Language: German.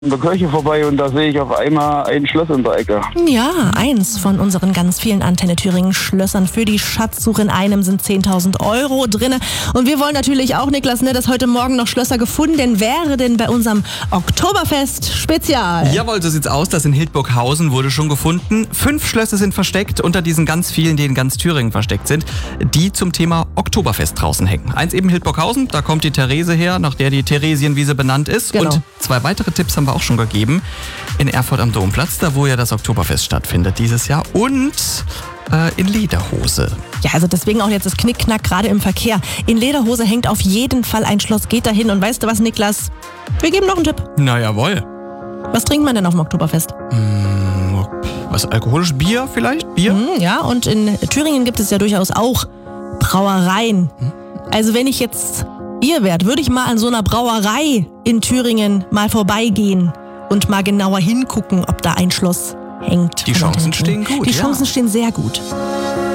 in der Kirche vorbei und da sehe ich auf einmal ein Schloss in der Ecke. Ja, eins von unseren ganz vielen Antenne Thüringen Schlössern für die Schatzsuche. In einem sind 10.000 € drin. Und wir wollen natürlich auch, Niklas, dass heute Morgen noch Schlösser gefunden werden bei unserem Oktoberfest-Spezial. Jawohl, so sieht's aus. Das in Hildburghausen wurde schon gefunden. 5 Schlösser sind versteckt unter diesen ganz vielen, die in ganz Thüringen versteckt sind, die zum Thema Oktoberfest draußen hängen. Eins eben Hildburghausen, da kommt die Therese her, nach der die Theresienwiese benannt ist. Genau. Und 2 weitere Tipps haben wir auch schon gegeben. In Erfurt am Domplatz, da wo ja das Oktoberfest stattfindet dieses Jahr. Und in Lederhose. Ja, also deswegen auch jetzt das Knickknack gerade im Verkehr. In Lederhose hängt auf jeden Fall ein Schloss. Geht dahin und weißt du was, Niklas? Wir geben noch einen Tipp. Na jawohl. Was trinkt man denn auf dem Oktoberfest? Was, alkoholisches Bier vielleicht? Bier? Ja, und in Thüringen gibt es ja durchaus auch Brauereien. Also wenn ich jetzt ihr wärt, würde ich mal an so einer Brauerei in Thüringen mal vorbeigehen und mal genauer hingucken, ob da ein Schloss hängt. Die Chancen stehen gut, Die ja. Chancen stehen sehr gut.